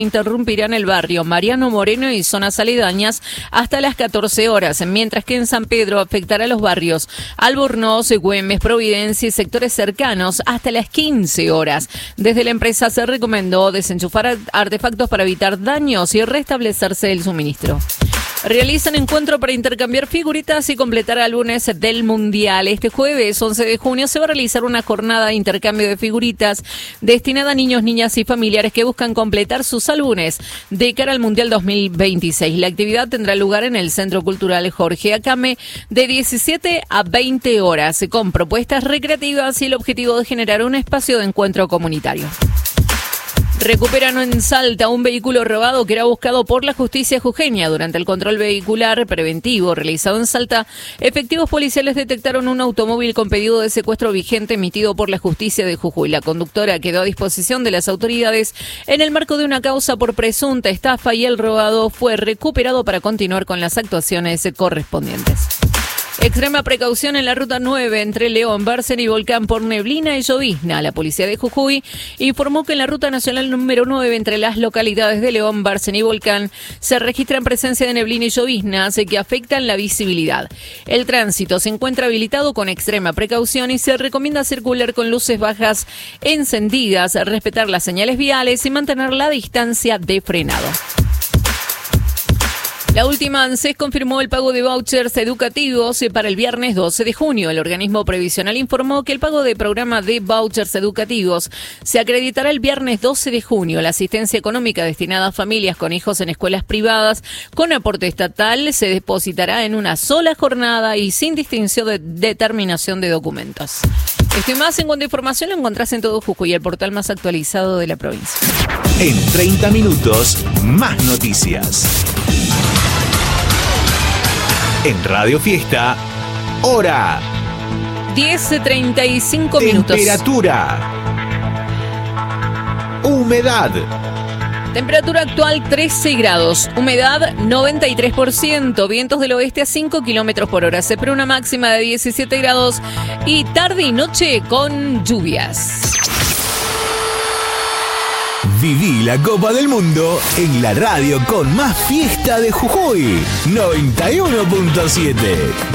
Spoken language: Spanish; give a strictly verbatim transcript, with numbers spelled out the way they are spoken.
interrumpirán el barrio Mariano Moreno y zonas aledañas hasta las catorce horas, mientras que en San Pedro afectará los barrios Albornoz, Güemes, Providencia y sectores cercanos hasta las quince horas. Desde la empresa se recomendó desenchufar artefactos para evitar daños y restablecerse el suministro. Realizan encuentro para intercambiar figuritas y completar álbumes del Mundial. Este jueves once de junio se va a realizar una jornada de intercambio de figuritas destinada a niños, niñas y familiares que buscan completar sus álbumes de cara al Mundial dos mil veintiséis. La actividad tendrá lugar en el Centro Cultural Jorge Acame de diecisiete a veinte horas con propuestas recreativas y el objetivo de generar un espacio de encuentro comunitario. Recuperan en Salta un vehículo robado que era buscado por la justicia jujeña. Durante el control vehicular preventivo realizado en Salta, efectivos policiales detectaron un automóvil con pedido de secuestro vigente emitido por la justicia de Jujuy. La conductora quedó a disposición de las autoridades en el marco de una causa por presunta estafa y el robado fue recuperado para continuar con las actuaciones correspondientes. Extrema precaución en la ruta nueve entre León, Bárcena y Volcán por neblina y llovizna. La policía de Jujuy informó que en la ruta nacional número nueve entre las localidades de León, Bárcena y Volcán se registran presencia de neblina y lloviznas que afectan la visibilidad. El tránsito se encuentra habilitado con extrema precaución y se recomienda circular con luces bajas encendidas, respetar las señales viales y mantener la distancia de frenado. La última ANSES confirmó el pago de vouchers educativos para el viernes doce de junio. El organismo previsional informó que el pago de programa de vouchers educativos se acreditará el viernes doce de junio. La asistencia económica destinada a familias con hijos en escuelas privadas con aporte estatal se depositará en una sola jornada y sin distinción de determinación de documentos. Esto y más en cuanto a información lo encontrás en Todo Jujuy, el portal más actualizado de la provincia. En treinta minutos, más noticias. En Radio Fiesta, hora. diez treinta y cinco minutos. Temperatura. Humedad. Temperatura actual trece grados, humedad noventa y tres por ciento, vientos del oeste a cinco kilómetros por hora. Se espera una máxima de diecisiete grados y tarde y noche con lluvias. Viví la Copa del Mundo en la radio con más fiesta de Jujuy, noventa y uno punto siete.